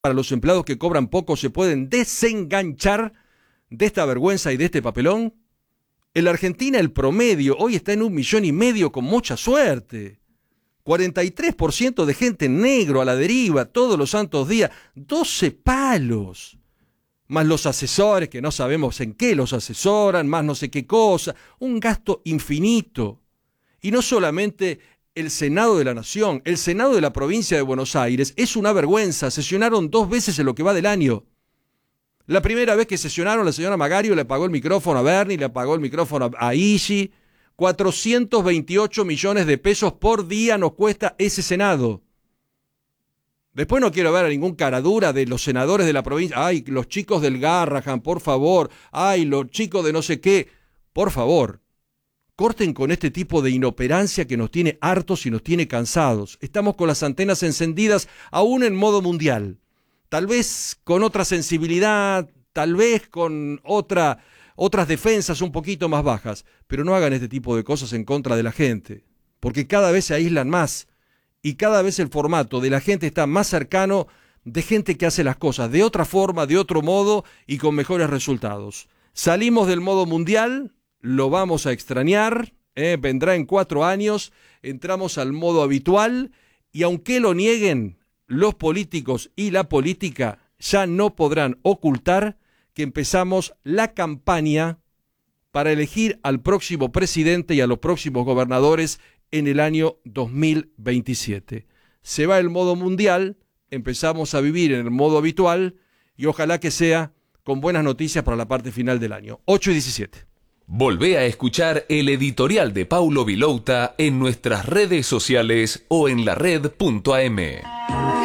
para los empleados que cobran poco se pueden desenganchar de esta vergüenza y de este papelón? En la Argentina el promedio hoy está en 1,5 millones con mucha suerte. 43% de gente negro a la deriva todos los santos días. 12 palos. Más los asesores que no sabemos en qué los asesoran, más no sé qué cosa. Un gasto infinito. Y no solamente el Senado de la Nación, el Senado de la provincia de Buenos Aires es una vergüenza. Sesionaron 2 veces en lo que va del año. La primera vez que sesionaron, la señora Magario le apagó el micrófono a Bernie, le apagó el micrófono a Igi. 428 millones de pesos por día nos cuesta ese Senado. Después no quiero ver a ningún caradura de los senadores de la provincia. Ay, los chicos del Garrahan, por favor. Ay, los chicos de no sé qué. Por favor, corten con este tipo de inoperancia que nos tiene hartos y nos tiene cansados. Estamos con las antenas encendidas aún en modo mundial. Tal vez con otra sensibilidad, tal vez con otras defensas un poquito más bajas, pero no hagan este tipo de cosas en contra de la gente, porque cada vez se aíslan más y cada vez el formato de la gente está más cercano de gente que hace las cosas de otra forma, de otro modo y con mejores resultados. Salimos del modo mundial, lo vamos a extrañar, vendrá en 4 años, entramos al modo habitual y aunque lo nieguen, los políticos y la política ya no podrán ocultar que empezamos la campaña para elegir al próximo presidente y a los próximos gobernadores en el año 2027. Se va el modo mundial, empezamos a vivir en el modo habitual y ojalá que sea con buenas noticias para la parte final del año. 8:17. Volvé a escuchar el editorial de Paulo Vilouta en nuestras redes sociales o en lared.am.